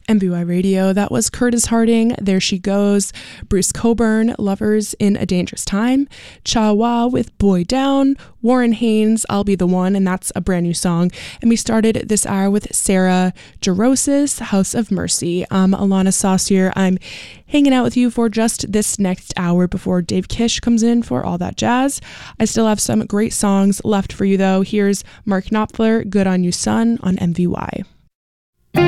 MBY Radio, that was Curtis Harding, There She Goes, Bruce Coburn, Lovers in a Dangerous Time, Cha Wa with Boy Down, Warren Haynes, I'll Be the One, and that's a brand new song. And we started this hour with Sarah Jarosis, House of Mercy. I'm Alana Saucier. I'm hanging out with you for just this next hour before Dave Kish comes in for All That Jazz. I still have some great songs left for you though. Here's Mark Knopfler, Good on You Son on MVY.